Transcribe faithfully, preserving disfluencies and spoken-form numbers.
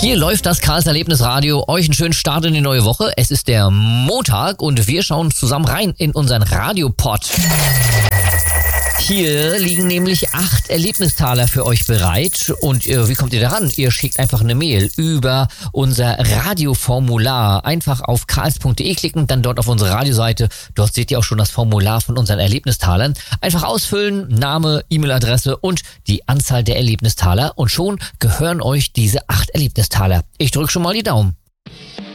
Hier läuft das Karls Erlebnisradio. Euch einen schönen Start in die neue Woche. Es ist der Montag und wir schauen zusammen rein in unseren Radiopod. Hier liegen nämlich acht Erlebnistaler für euch bereit. Und äh, wie kommt ihr daran? Ihr schickt einfach eine Mail über unser Radioformular. Einfach auf karls punkt de klicken, dann dort auf unsere Radioseite. Dort seht ihr auch schon das Formular von unseren Erlebnistalern. Einfach ausfüllen, Name, E-Mail-Adresse und die Anzahl der Erlebnistaler. Und schon gehören euch diese acht Erlebnistaler. Ich drücke schon mal die Daumen.